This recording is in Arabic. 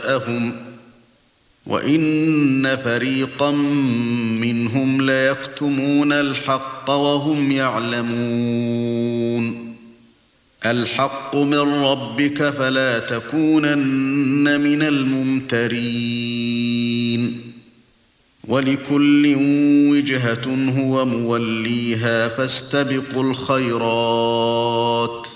جاءهم وإن فريقا منهم ليكتمون الحق وهم يعلمون الحق من ربك فلا تكونن من الممترين ولكل وجهة هو موليها فاستبقوا الخيرات